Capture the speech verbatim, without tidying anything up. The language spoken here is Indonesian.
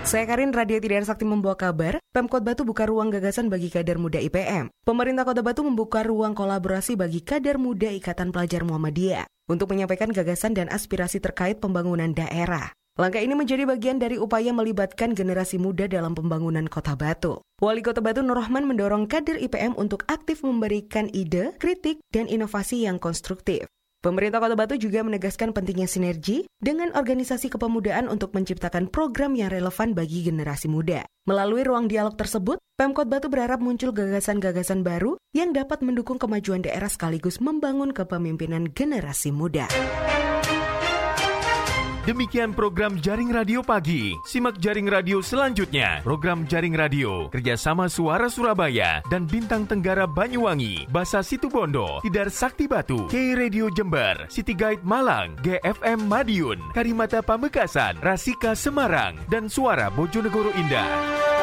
Saya Karin, Radio Tidar Sakti membawa kabar, Pemkot Batu buka ruang gagasan bagi kader muda I P M. Pemerintah Kota Batu membuka ruang kolaborasi bagi kader muda Ikatan Pelajar Muhammadiyah untuk menyampaikan gagasan dan aspirasi terkait pembangunan daerah. Langkah ini menjadi bagian dari upaya melibatkan generasi muda dalam pembangunan Kota Batu. Wali Kota Batu Nur Rahman mendorong kader I P M untuk aktif memberikan ide, kritik, dan inovasi yang konstruktif. Pemerintah Kota Batu juga menegaskan pentingnya sinergi dengan organisasi kepemudaan untuk menciptakan program yang relevan bagi generasi muda. Melalui ruang dialog tersebut, Pemkot Batu berharap muncul gagasan-gagasan baru yang dapat mendukung kemajuan daerah sekaligus membangun kepemimpinan generasi muda. Demikian program Jaring Radio Pagi. Simak Jaring Radio selanjutnya. Program Jaring Radio kerjasama Suara Surabaya dan Bintang Tenggara Banyuwangi, Basa Situbondo, Tidar Sakti Batu, K Radio Jember, City Guide Malang, G F M Madiun, Karimata Pamekasan, Rasika Semarang, dan Suara Bojonegoro Indah.